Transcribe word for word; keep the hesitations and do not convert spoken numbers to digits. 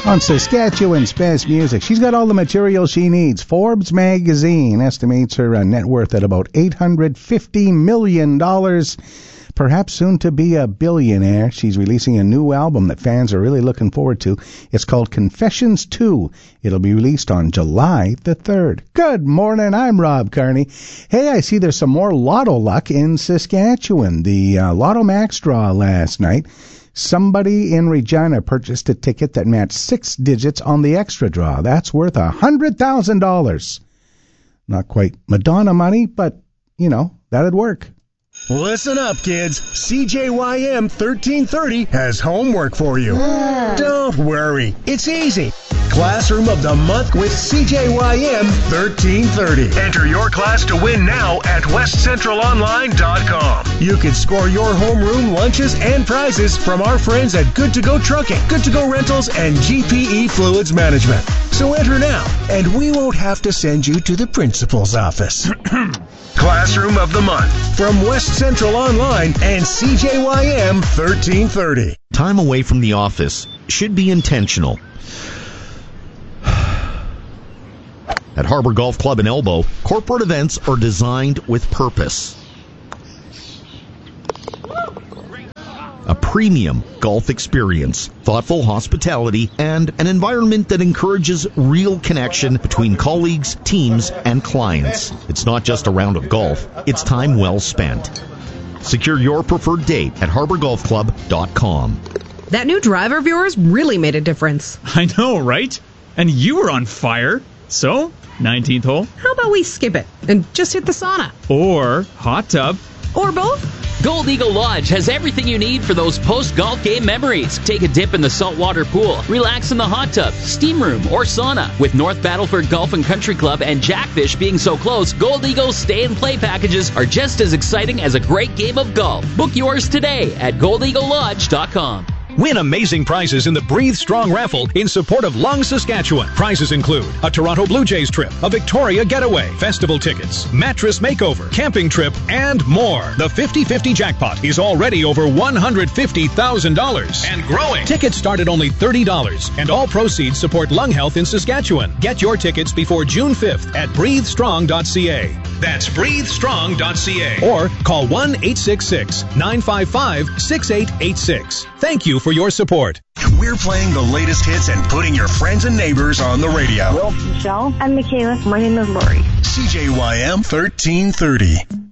on Saskatchewan's best music. She's got all the material she needs. Forbes magazine estimates her uh, net worth at about eight hundred fifty million dollars. Perhaps soon to be a billionaire. She's releasing a new album that fans are really looking forward to. It's called Confessions two. It'll be released on July the third. Good morning, I'm Rob Carney. Hey, I see there's some more lotto luck in Saskatchewan. The uh, Lotto Max draw last night. Somebody in Regina purchased a ticket that matched six digits on the extra draw. That's worth one hundred thousand dollars. Not quite Madonna money, but, you know, that'd work. Listen up, kids. C J Y M thirteen thirty has homework for you. Don't worry. It's easy. Classroom of the Month with C J Y M thirteen thirty. Enter your class to win now at west central online dot com. You can score your homeroom lunches and prizes from our friends at Good to Go Trucking, Good to Go Rentals, and G P E Fluids Management. So enter now, and we won't have to send you to the principal's office. Classroom of the Month from West Central Online and C J Y M thirteen thirty. Time away from the office should be intentional. At Harbor Golf Club in Elbow, corporate events are designed with purpose. A premium golf experience, thoughtful hospitality, and an environment that encourages real connection between colleagues, teams, and clients. It's not just a round of golf, it's time well spent. Secure your preferred date at harbor golf club dot com. That new driver of yours really made a difference. I know, right? And you were on fire. So, nineteenth hole. How about we skip it and just hit the sauna? Or hot tub. Or both? Gold Eagle Lodge has everything you need for those post-golf game memories. Take a dip in the saltwater pool, relax in the hot tub, steam room, or sauna. With North Battleford Golf and Country Club and Jackfish being so close, Gold Eagle's stay and play packages are just as exciting as a great game of golf. Book yours today at gold eagle lodge dot com. Win amazing prizes in the Breathe Strong raffle in support of Lung, Saskatchewan. Prizes include a Toronto Blue Jays trip, a Victoria getaway, festival tickets, mattress makeover, camping trip, and more. The fifty-fifty jackpot is already over one hundred fifty thousand dollars and growing. Tickets start at only thirty dollars, and all proceeds support lung health in Saskatchewan. Get your tickets before June fifth at breathe strong dot c a. That's breathe strong dot c a. Or call one eight six six, nine five five, six eight eight six. Thank you for your support. We're playing the latest hits and putting your friends and neighbors on the radio. Well, Michelle. I'm Michaela. My name is Lori. C J Y M thirteen thirty.